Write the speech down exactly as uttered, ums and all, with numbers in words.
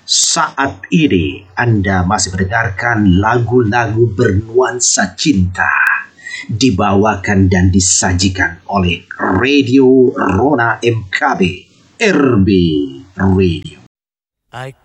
Saat ini Anda masih mendengarkan lagu-lagu bernuansa cinta dibawakan dan disajikan oleh Radio Rona M K B R B Radio. I